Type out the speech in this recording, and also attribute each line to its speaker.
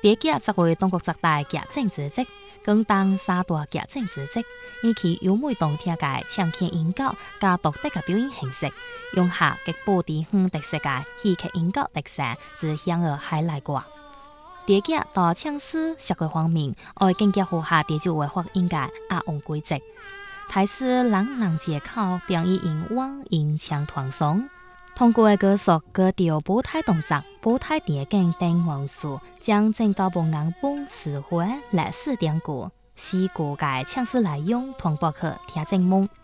Speaker 1: 第几则为中国十大剧政之职，更当三大剧政之职，以其优美动听嘅唱腔音乐加独特嘅表演形式，用下極富地方特色嘅戲劇音樂特色之響而海內掛。第幾到唱詩社會方面，愛更加符合地主文化應該亞王規則，台視朗朗街口表演因往音腔團鬆。通過歌曲、歌調、舞台動作、舞台電影等元素，將正道本眼本詞彙、歷史典故、詩歌嘅唱詩內容傳播去聽眾們。